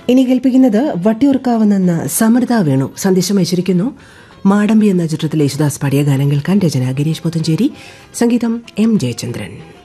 ഇനി കേൾപ്പിക്കുന്നത് വട്ടിയൂർക്കാവ് നിന്ന് സമൃദ്ധ വേണു സന്ദേശം അയച്ചിരിക്കുന്നു. മാടമ്പി എന്ന ചിത്രത്തിൽ യേശുദാസ് പാടിയ ഗാനം കേൾക്കാൻ. രചന ഗിരീഷ് പോത്തഞ്ചേരി, സംഗീതം എം ജയചന്ദ്രൻ.